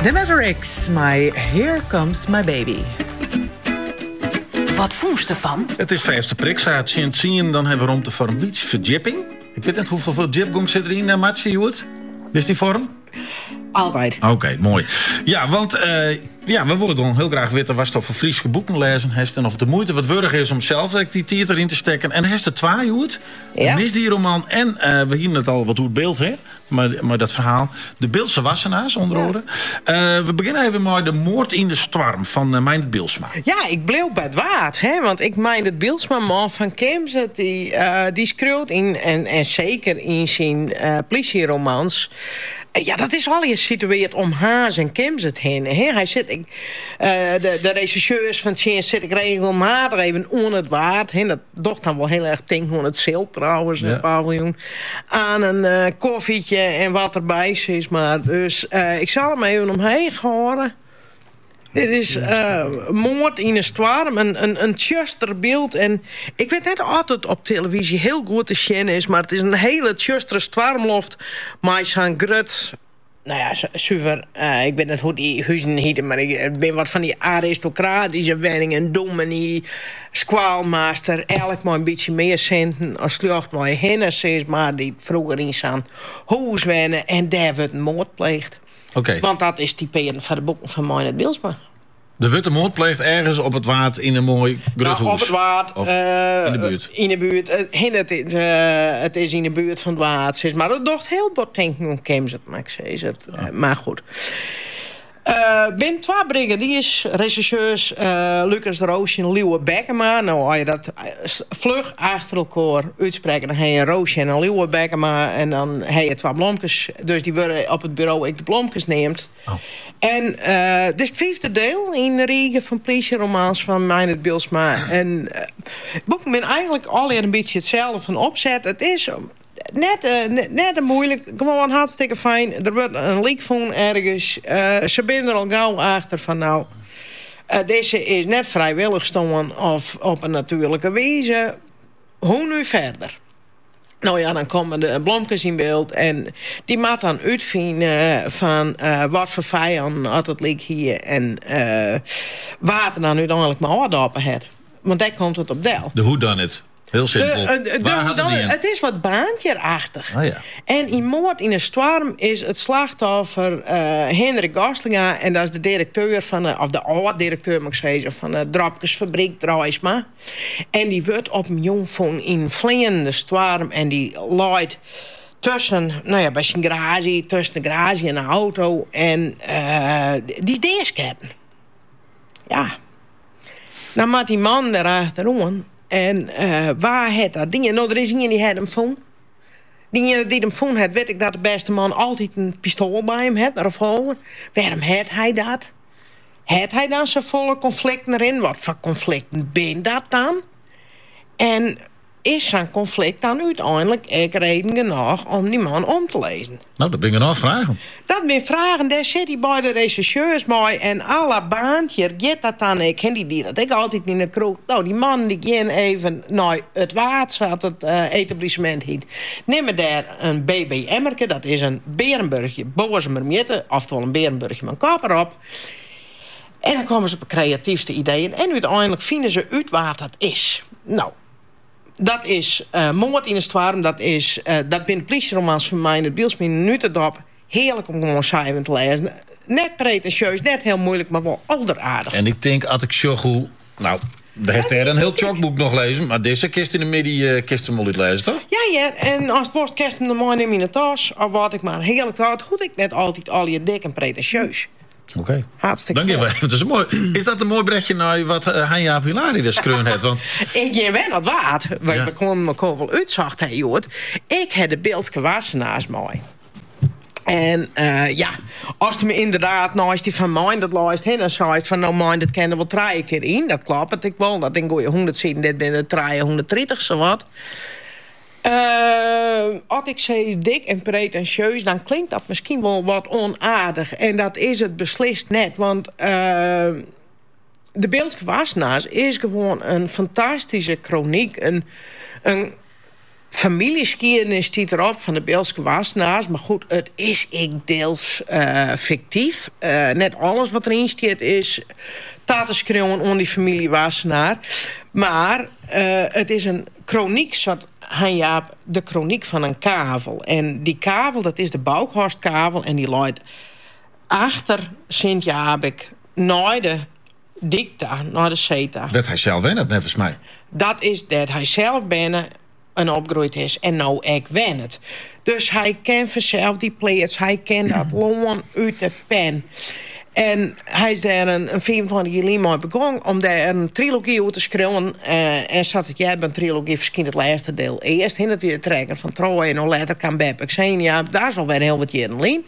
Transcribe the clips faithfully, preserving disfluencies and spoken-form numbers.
The Mavericks, my Here Comes My Baby. Wat vond je ervan? Het is verste prik, zei het zien, zien. Dan hebben we ruimte voor een beetje verdieping. Ik weet niet hoeveel verdieping zit erin, uh, Matje, Joet? Is die vorm? Altijd. Oké, okay, mooi. Ja, want uh, ja, we willen gewoon heel graag weten... wat je voor Friese boeken lezen heeft... en of het de moeite wat würdig is om zelf die tijd erin te steken. En heeft er twee, Joet. Ja. Een misdieroman en uh, we hier het al wat hoe het beeld, hè? Maar, maar dat verhaal. De Beeldse Wassenaars, onder andere. Ja. Uh, we beginnen even met de moord in de storm van uh, Meindert Bylsma. Ja, ik bleef bij het waard, hè? Want ik Meindert Bylsma, man van Kemzet, die, uh, die schreeuwt in, en, en zeker in zijn uh, politieromans. Ja, dat is al gesitueerd om Haas en Kemzet heen. He, hij zit, ik, uh, de, de regisseurs van Tjens zit ik regelmatig even onder het waard. He, dat docht dan wel heel erg denken aan het zilt trouwens, ja. paviljoen. Aan een uh, koffietje en wat erbij is. Maar dus uh, ik zal hem even omheen horen. Dit is uh, moord in een storm, een, een, een tjusterbeeld. En ik weet net altijd op televisie heel goed te zien is... maar het is een hele tjustere stormloft. Maar zo'n grut... Nou ja, super. Uh, ik weet niet hoe die huizen heten... maar ik ben wat van die aristocratische wenningen... dominee, squaalmaster... elk maar een beetje meer centen... als slucht maar hennis is... maar die vroeger in zijn huis wennen... en daar wordt een moord pleegd. Okay. Want dat is typerend van de boeken van Meindert Bylsma. De witte moord pleegt ergens op het waard in een mooi gruthuis. Nou, op het waard. Of uh, in de buurt. In de buurt. Uh, het, is, uh, het is in de buurt van het waard. Maar dat docht heel wat denken om Kemzet, maar ik zei het. Uh, maar goed. Uh, ben twee brigadiers, regisseurs, uh, Lucas de Roosje en Liewe Bekkema. Nou, als je dat vlug achter elkaar uitspreken, dan heb je Roosje en Liewe Bekkema. En dan heb je twee blomkes. Dus die worden op het bureau ik de blomkes neemt. Oh. En uh, dit is het vijfde deel in de riege van politieromans van Meindert Bylsma. En uh, boeken ben eigenlijk al een beetje hetzelfde van opzet. Het is net, uh, net, net moeilijk, gewoon hartstikke fijn. Er wordt een leak van ergens. Uh, ze zijn er al gauw achter van nou... Uh, deze is net vrijwillig stonden of op een natuurlijke wijze. Hoe nu verder? Nou ja, dan komen de blomkes in beeld. En die maakt dan uitvinden van uh, wat voor vijanden had het leek hier. En uh, waar het dan uiteindelijk maar oordoppen het. Want daar komt het op deel. De hoe dan het? Heel simpel. Uh, uh, de, waar dan, het is wat baantje-achtig. Oh ja. En in Moord in een storm is het slachtoffer uh, Hendrik Gostlinga. En dat is de directeur van de, of de oud-directeur moet ik zeggen, van de Dropkesfabriek Drijsma. En die wordt op een jongvong in vliegende storm. En die looit tussen, nou ja, bij zijn garage, tussen de garage en een auto. En uh, die deersketten. Ja. Nou maakt die man erachteraan. En uh, waar het dat ding? Nou, er is iemand die had hem vond. Die die hem vond had, weet ik dat de beste man altijd een pistool bij hem had, een revolver. Waarom had hij dat? Had hij dan zijn volle conflicten erin? Wat voor conflicten ben dat dan? En is zijn conflict dan uiteindelijk ook reden genoeg om die man om te lezen? Nou, dat ben ik nog vragen. Dat ben vragen, daar zit hij bij de rechercheurs mooi. En alle baantje, get dat dan, ik ken die die dat ik altijd in de kroeg. Nou, die man die ging even naar het waard, zat het uh, etablissement heet. Neem daar een B B Emmerke, dat is een Berenburgje, bozenmermiette, oftewel een Berenburgje met een kapper op. En dan komen ze op de creatiefste ideeën. En uiteindelijk vinden ze uit waar dat is. Nou, dat is uh, moord in de storm. Dat is uh, dat ben de politieromans van Meindert Bylsma in nu te dop. Heerlijk om gewoon saai te lezen. Net pretentieus, net heel moeilijk, maar wel alderaardig. En ik denk, als ik zo hoe... Nou, daar heeft hij een heel chokboek nog lezen. Maar deze kist in de midden uh, kist hem al niet lezen, toch? Ja, ja. En als het wordt kerst in de morgen in de tas. Of wat ik maar heerlijk had. Goed, ik net altijd al je dik en pretentieus. Oké. Okay. Hartstikke dank je wel. Dat is mooi. Is dat een mooi bredje naar wat uh, Hanja Pilari de skreun heeft? Want... ik je wel wat waard. We, ja. we konden elkaar wel uitzacht, hè, Jood. Ik heb de Beeldske Wassenaars mooi. En uh, ja, als hij me inderdaad, nou is die van mij, dat luist heen en zei van nou mij, dat kan er wel drie keer in. Dat klopt het ik wel. Dat denk ik honderdzeven, dit ben de drie, honderddertig, zo wat. Uh, als ik zeg dik en pretentieus, dan klinkt dat misschien wel wat onaardig. En dat is het beslist net. Want uh, de Beeldske Wassenaars is gewoon een fantastische kroniek. Een, een familieskiën stiet erop van de Beeldse wassenaars. Maar goed, het is ik deels uh, fictief. Uh, net alles wat erin staat is te schreeuwen om die familie wassenaar. Maar uh, het is een kroniek, zoals Jaap, de kroniek van een kavel. En die kavel, dat is de Boukhorstkavel. En die loopt achter Sint-Jabik naar de dikta, naar de Zeta. Dat hij zelf en dat nevens mij. Dat is dat hij zelf binnen en opgegroeid is. En nou ik wen het. Dus hij kent vanzelf die plaats. Hij kent dat loon uit de pen. En hij is daar een, een vierentwintig jaar mee begonnen om daar een trilogie uit te schrijven. Uh, en zat het jij een trilogie verscheen het laatste deel. Eerst in het weer trekken van Troy en dan later kan Beb Xenia. Daar is alweer heel wat jaren in.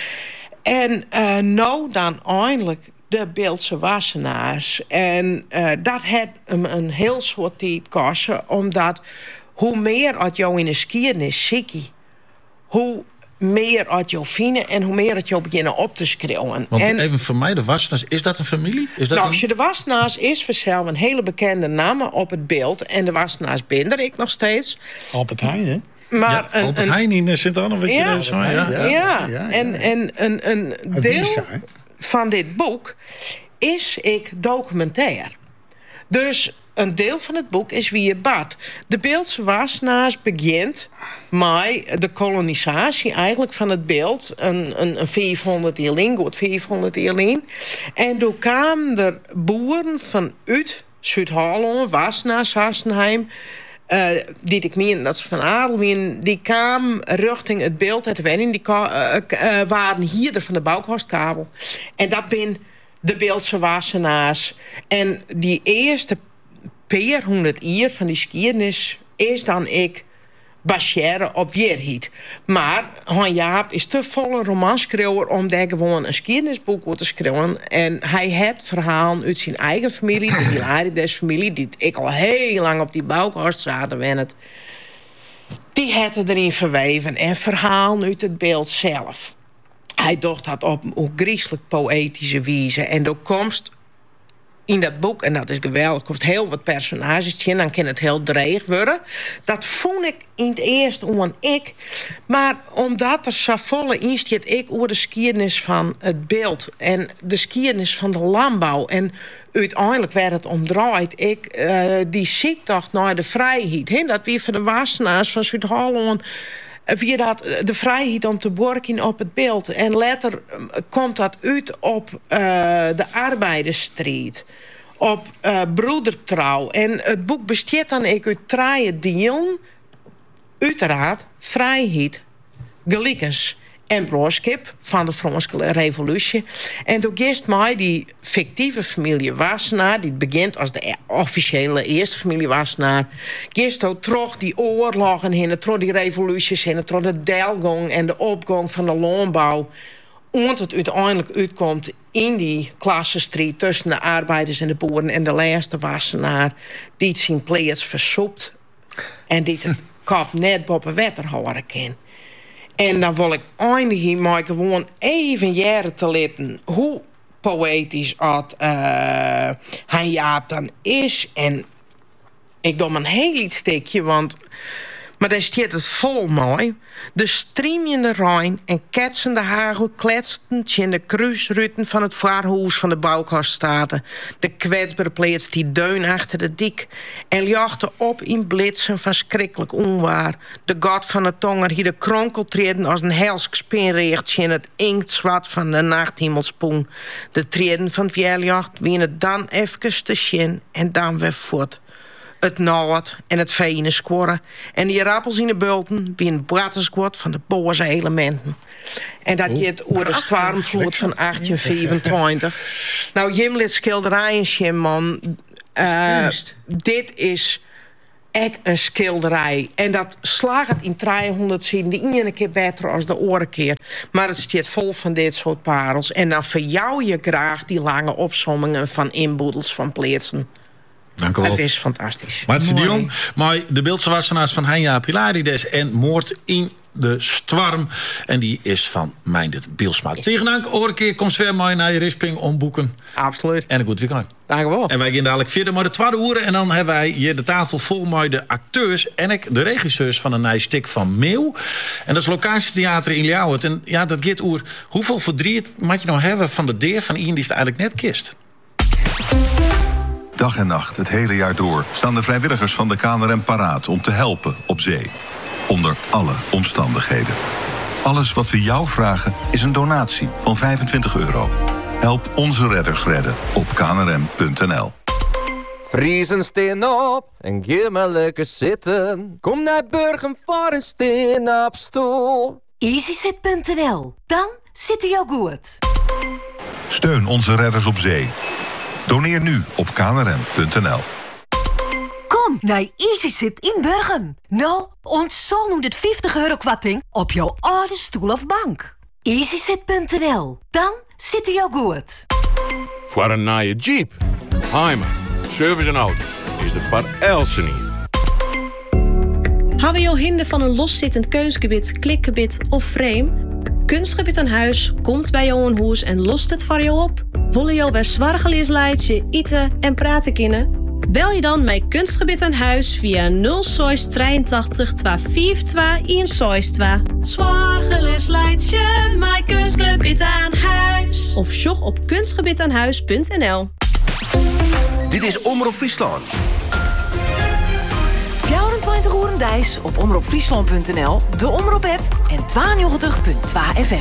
En uh, nou dan eindelijk de Beeldse wassenaars. En uh, dat had een, een heel soort tijd kosten, omdat hoe meer uit jou in de skiernis zikkie, hoe meer uit jou vinden en hoe meer het jou beginnen op te schreeuwen. Want en, even voor mij, de wassenaars, is dat een familie? Is dat nou, een... als je de wassenaars is vanzelf een hele bekende naam op het beeld. En de wassenaars binder ik nog steeds. Albert Heijn, hè? Maar ja, een, Albert een, Heijn in Sint-Anne, weet ja, je zo, ja. ja, ja, ja. ja, ja. En, en een, een deel Avisa, van dit boek is ik documentair. Dus een deel van het boek is wie je bad. De Beeldse wassenaars begint met de kolonisatie eigenlijk van het beeld. Een, een, een vierhonderd jaar lang, goed vierhonderd jaar lang. En toen kwamen er boeren vanuit Zuid-Holland, Wassenaar, Sassenheim, Uh, die ik meen dat ze van adel waren, die kwamen richting het beeld uit de Wenning. Die uh, uh, waren hier van de Boukhorstkavel. En dat zijn de Beeldse wassenaars. En die eerste paar honderd jaar van die skiernis is dan ik baseren op weerhiet. Maar Han Jaap is te volle romanschreeuwer om daar gewoon een skiernisboek over te schrijven. En hij het verhaal uit zijn eigen familie, de Hilarides familie, die ik al heel lang op die Boukhorst zaten wennen. Die het erin verweven en verhaal uit het beeld zelf. Hij dacht dat op een griezelig poëtische wijze. En door komst in dat boek, en dat is geweldig, komt heel wat personages in, dan kan het heel dreig worden. Dat vond ik in het eerst om ik. Maar omdat er zo volle in staat, ik over de skiernis van het beeld en de skiernis van de landbouw. En uiteindelijk werd het omdraaid. Ik, uh, die ziektocht naar de vrijheid. He, dat weer van de wassenaars van Zuid-Holland. Via dat, de vrijheid om te borken op het beeld. En later komt dat uit op uh, de arbeidersstrijd. Op uh, broedertrouw. En het boek bestaat dan ik uit drie delen. Uiteraard vrijheid, gelijkens en broerschap van de Franse revolutie. En toen gist mij die fictieve familie Wassenaar, die begint als de officiële eerste familie Wassenaar, gist ook terug die oorlogen heen, terug die revoluties heen, terug de delgang en de opgang van de landbouw. Want het uiteindelijk uitkomt in die klassenstrijd tussen de arbeiders en de boeren en de laatste Wassenaar, die het zijn plaats versoept en die het kop net boven water houden kan. En dan wil ik eindigen met gewoon even jaren te laten hoe poëtisch het uh, Han Jaap dan is. En ik doe maar een heel iets stukje, want maar daar staat het vol mooi. De streamende Rijn en ketsende hagel kletsten in de kruisruiten van het vaarhuis van de Boukhorststaten. De kwetsbare plaats die deun achter de dik. En jachten op in blitsen van schrikkelijk onwaar. De god van de tonger hier de kronkel treden als een helsk spinrechtje in het inktzwart van de nachthemelspoen. De treden van het jacht wien het dan even te shin en dan weer voort. Het noord en het vee in de squarren. En die rappels in de bulten wie een brattensquad van de boze elementen. En dat je het over de stormvloed van achttien vierentwintig. Nou, Jim liet schilderijen zien, man. Uh, dit is echt een schilderij. En dat slaagt het in driehonderd zien. De ene keer beter als de andere keer. Maar het staat vol van dit soort parels. En dan verjouw je graag die lange opsommingen van inboedels van plaatsen. Dank u wel. Het is fantastisch. Maartje de Jong, maar de Beeldse wassenaars van Han Jaap Hilarides en moord in de Stwarm. En die is van Meindert Bielsma. Tegendank, oor een keer komt weer mooi naar je Risping omboeken. Absoluut. En een goed weekend. Dank u wel. En wij gaan dadelijk verder met de tweede uren. En dan hebben wij hier de tafel vol met de acteurs en ik, de regisseurs van een nieuw stuk van Meeuw. En dat is locatietheater in Ljouwert. En ja, dat gaat oer hoeveel verdriet moet je nou hebben van de deur van iemand die het eigenlijk net kist. Dag en nacht, het hele jaar door, staan de vrijwilligers van de K N R M paraat om te helpen op zee. Onder alle omstandigheden. Alles wat we jou vragen is een donatie van vijfentwintig euro. Help onze redders redden op k n r m punt n l. Vriezen steen op en geef me lekker zitten. Kom naar Burgum voor een steen op stoel. easysit punt n l. Dan zit hij jou goed. Steun onze redders op zee. Doneer nu op k n r m punt n l. Kom naar EasySit in Burgum. Nou, ons honderdvijftig euro kwarting op jouw oude stoel of bank. easysit punt n l. Dan zit hij jou goed. Voor een nieuwe Jeep, Heimer, service en auto's is de Van Elsen hier. Hebben jouw hinder van een loszittend keusgebied, klikgebied of frame? Kunstgebied aan huis komt bij jou een hoes en lost het voor jou op. Willen jou weer zwargeliers leidje, eten en praten kunnen? Bel je dan met Kunstgebied aan huis via nul zes drieëntachtig tweehonderdvijfentwintig eenenzestig. Zwargeliers leidje, met Kunstgebied aan huis. Of sjog op kunstgebied aan huis punt n l. Dit is Omroep Friesland. vierentwintig uur dijs op omroep friesland punt n l, de Omroep-app en tweeënnegentig komma twee F M.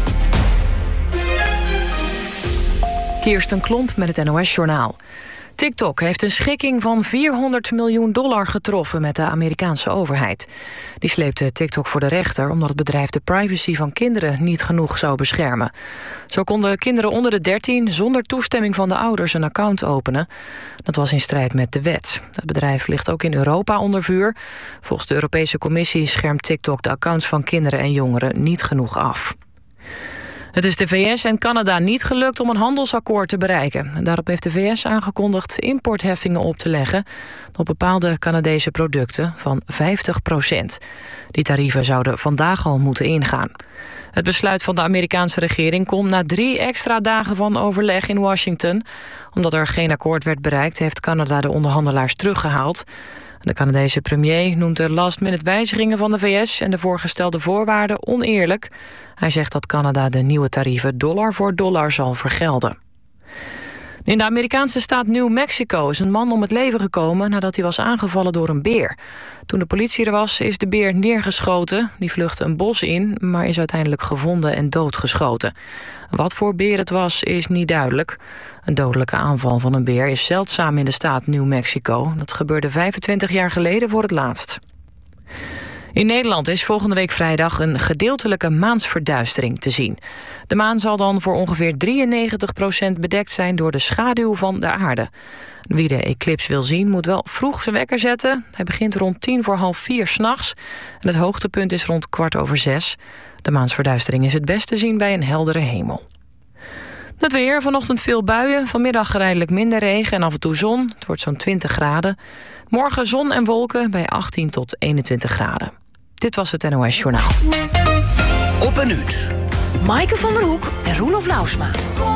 Kirsten Klomp met het N O S-journaal. TikTok heeft een schikking van vierhonderd miljoen dollar getroffen met de Amerikaanse overheid. Die sleepte TikTok voor de rechter omdat het bedrijf de privacy van kinderen niet genoeg zou beschermen. Zo konden kinderen onder de dertien zonder toestemming van de ouders een account openen. Dat was in strijd met de wet. Het bedrijf ligt ook in Europa onder vuur. Volgens de Europese Commissie schermt TikTok de accounts van kinderen en jongeren niet genoeg af. Het is de V S en Canada niet gelukt om een handelsakkoord te bereiken. Daarop heeft de V S aangekondigd importheffingen op te leggen op bepaalde Canadese producten van vijftig procent. Die tarieven zouden vandaag al moeten ingaan. Het besluit van de Amerikaanse regering komt na drie extra dagen van overleg in Washington. Omdat er geen akkoord werd bereikt, heeft Canada de onderhandelaars teruggehaald. De Canadese premier noemt de last-minute wijzigingen van de V S en de voorgestelde voorwaarden oneerlijk. Hij zegt dat Canada de nieuwe tarieven dollar voor dollar zal vergelden. In de Amerikaanse staat New Mexico is een man om het leven gekomen nadat hij was aangevallen door een beer. Toen de politie er was, is de beer neergeschoten. Die vluchtte een bos in, maar is uiteindelijk gevonden en doodgeschoten. Wat voor beer het was, is niet duidelijk. Een dodelijke aanval van een beer is zeldzaam in de staat New Mexico. Dat gebeurde vijfentwintig jaar geleden voor het laatst. In Nederland is volgende week vrijdag een gedeeltelijke maansverduistering te zien. De maan zal dan voor ongeveer drieënnegentig procent bedekt zijn door de schaduw van de aarde. Wie de eclips wil zien moet wel vroeg zijn wekker zetten. Hij begint rond tien voor half vier 's nachts. En het hoogtepunt is rond kwart over zes. De maansverduistering is het best te zien bij een heldere hemel. Het weer, vanochtend veel buien, vanmiddag geleidelijk minder regen en af en toe zon. Het wordt zo'n twintig graden. Morgen zon en wolken bij achttien tot eenentwintig graden. Dit was het N O S Journaal. Op een uur. Maaike van der Hoek en Roelof Lausma.